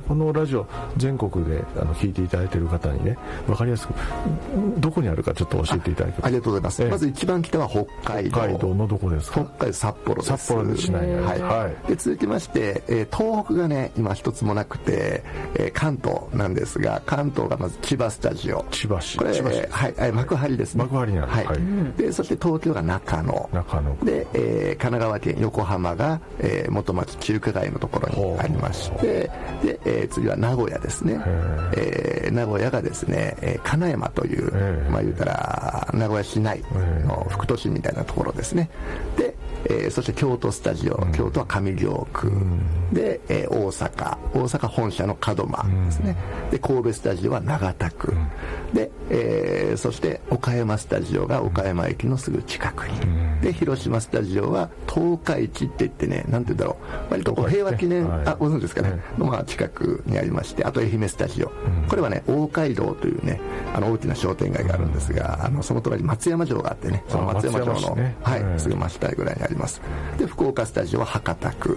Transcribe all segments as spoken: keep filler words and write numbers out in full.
このラジオ全国であの聞いていただいている方にね分かりやすくどこにあるかちょっと教えていただけますか。 あ, ありがとうございます、えー、まず一番北は北海道。 北海道のどこですか。 北海道札幌です。 札幌市内にあります、 はいはい、で続きまして、えー、東北がね今一つもなくて、えー、関東なんですが、関東がまず千葉スタジオ。 千葉市。 これ千葉市、 えー、はい、はい、幕張ですね。 幕張にある、 はいはい、でそして東京が中野。 中野で、えー、神奈川県横浜が、えー、元町中華街のところにありまして、で、えー、次は名古屋ですね。えー、名古屋がですね、えー、金山という、まあ言うたら名古屋市内の副都心みたいなところですね。で、えー、そして京都スタジオ、うん、京都は上京区、うん、で、えー、大阪大阪本社の門真ですね、うん、で神戸スタジオは長田区、うん、で、えー、そして岡山スタジオが岡山駅のすぐ近くに、うん、で広島スタジオは東海地って言ってね、なんて言うんだろう、割とこう平和記念、はい、あご存知ですかね、のまあ近くにありまして、あと愛媛スタジオ、うん、これはね大街道というねあの大きな商店街があるんですが、うん、あのその隣松山城があってね、その松山城の、ね、はい、すぐ真下ぐらいにあります。で福岡スタジオは博多区、うん、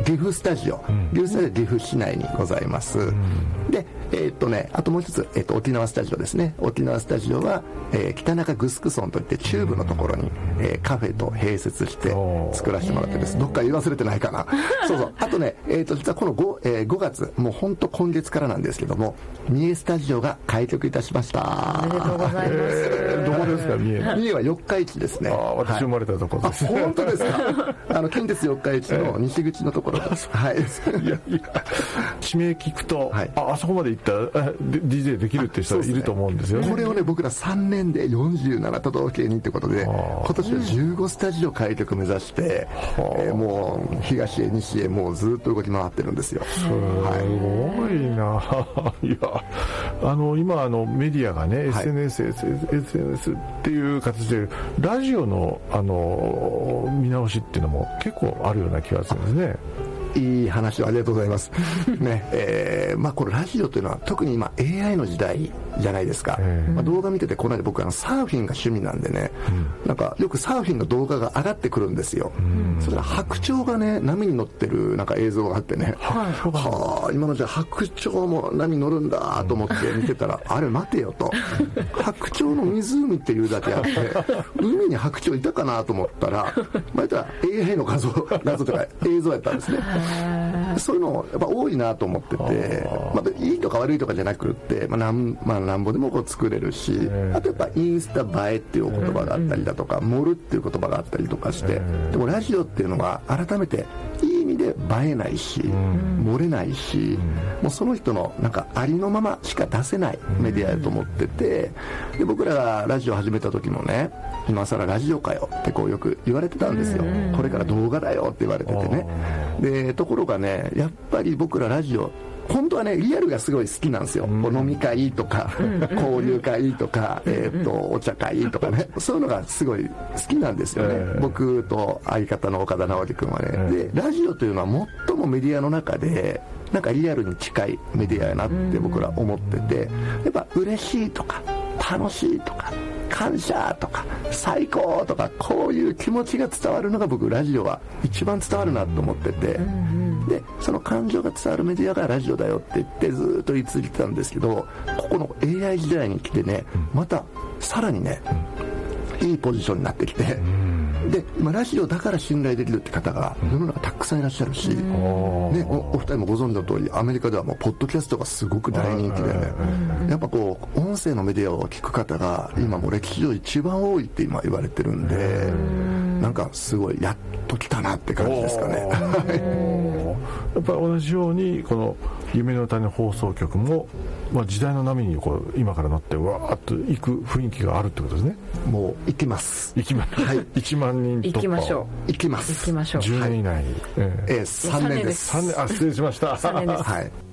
岐阜スタジオ、うん、岐阜スタジオは岐阜市内にございます、うん、でえー、っとねあともう一つ、えー、っと沖縄スタジオですね。沖縄スタジオは、えー、北中城村といって中部のところに、えー、カフェと併設して作らせてもらってです。どっか言い忘れてないかなそうそう。あとね、えー、っと実はこの 5,、えー、ごがつ、もう本当今月からなんですけども、三重スタジオが開局いたしました。 おめでとうございます、 えー、どこですか。三重三重は四日市ですね。 あ、私生まれたところです、 はい、あ本当ですかあの近鉄四日市の西口のところです、えー、はいいやいや地名聞くと、はい、あ, あそこまで行ったら ディージェー できるって人いると思うんですよね。 これをね僕らさんねんでよんじゅうなな都道府県にってことで、今年はじゅうごスタジオ開局目指して、えー、もう東へ西へもうずっと動き回ってるんですよ。 すごいな、はい、いやあの今あのメディアがね、はい、エスエヌエス、エスエヌエス っていう形でラジオのあの見直しっていうのも結構あるような気がするんですね。 いい話をありがとうございますね。えー、まあこれラジオというのは特に今 エーアイ の時代じゃないですか、まあ、動画見ててこの間僕あのサーフィンが趣味なんでね、うん、なんかよくサーフィンの動画が上がってくるんですよ、うん、それは白鳥がね波に乗ってるなんか映像があってね、はい、はあ今のじゃ白鳥も波に乗るんだと思って見てたら、うん、あれ待てよと白鳥の湖っていうだけあって海に白鳥いたかなと思ったらまた エーアイ の画像画像とか映像やったんですね。そういうのやっぱ多いなと思ってて、まあ、いいとか悪いとかじゃなくって、まあ、なんまあ、なんぼでもこう作れるし、あとやっぱインスタ映えっていうお言葉があったりだとか、盛るっていう言葉があったりとかして、でもラジオっていうのは改めていい意味で映えないし、漏れないし、もうその人のなんかありのまましか出せないメディアだと思ってて、で僕らがラジオ始めた時もね、今更ラジオかよってこうよく言われてたんですよ。これから動画だよって言われててね。でところがね、やっぱり僕らラジオ本当はねリアルがすごい好きなんですよ、うん、飲み会とか交流会とか、えー、っとお茶会とかね、そういうのがすごい好きなんですよね、えー、僕と相方の岡田直樹君はね、えー、でラジオというのは最もメディアの中でなんかリアルに近いメディアやなって僕ら思ってて、やっぱ嬉しいとか楽しいとか感謝とか最高とかこういう気持ちが伝わるのが僕ラジオは一番伝わるなと思ってて、でその感情が伝わるメディアがラジオだよって言ってずっと言い続けてたんですけど、ここの エーアイ 時代に来てね、またさらにねいいポジションになってきて、で今ラジオだから信頼できるって方が世の中たくさんいらっしゃるし、ね、お, お二人もご存知の通りアメリカではもうポッドキャストがすごく大人気でね、やっぱこう音声のメディアを聞く方が今もう歴史上一番多いって今言われてるんで、なんかすごいやっと来たなって感じですかねやっぱり同じようにこの夢の種放送局も、まあ、時代の波にこう今から乗ってわーっと行く雰囲気があるってことですね。 もう行きます行きます、はい、いちまんにん突破行きましょう行きます行きましょうじゅうねん以内に、 はい、えー、さんねんですさんねんあ失礼しましたさんねんです、 はい